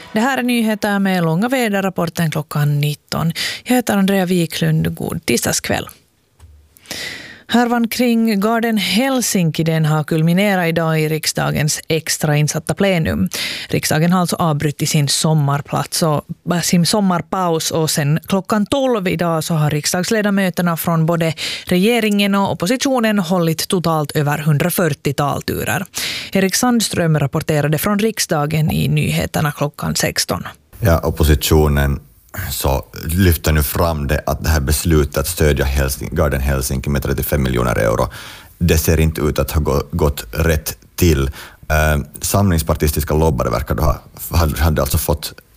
Det här är nyheter med långa väderrapporten klockan 19. Jag heter Andrea Wiklund. God tisdagskväll. Härvan kring Garden Helsinki den har kulminerat idag i riksdagens extra insatta plenum. Riksdagen har alltså avbrutit sin sommarpaus och sen klockan 12 idag så har riksdagsledamöterna från både regeringen och oppositionen hållit totalt över 140 talturer. Erik Sandström rapporterade från riksdagen i nyheterna klockan 16. Ja, oppositionen så lyfter nu fram det att det här beslutet att stödja Garden Helsinki med 35 miljoner euro, det ser inte ut att ha gått rätt till. Samlingspartistiska lobbare verkar hade alltså fått